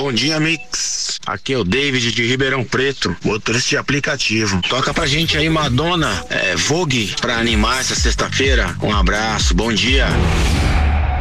Bom dia, Mix. Aqui é o David de Ribeirão Preto, motorista de aplicativo. Toca pra gente aí, Madonna, Vogue, pra animar essa sexta-feira. Um abraço, bom dia.